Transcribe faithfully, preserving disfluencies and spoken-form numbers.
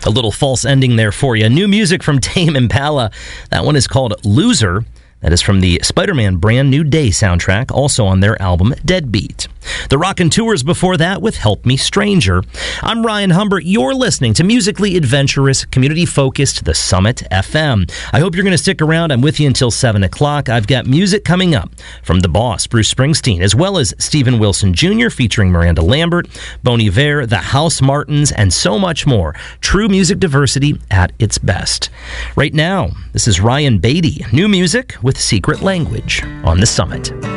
A little false ending there for you. New music from Tame Impala. That one is called Loser. That is from the Spider-Man Brand New Day soundtrack, also on their album Deadbeat. The Rockin' Tours before that with Help Me Stranger. I'm Ryan Humbert. You're listening to musically adventurous, community-focused The Summit F M. I hope you're going to stick around. I'm with you until seven o'clock. I've got music coming up from the boss, Bruce Springsteen, as well as Steven Wilson Junior featuring Miranda Lambert, Bon Iver, the House Martins, and so much more. True music diversity at its best. Right now, this is Ryan Beatty. New music with Secret Language on The Summit.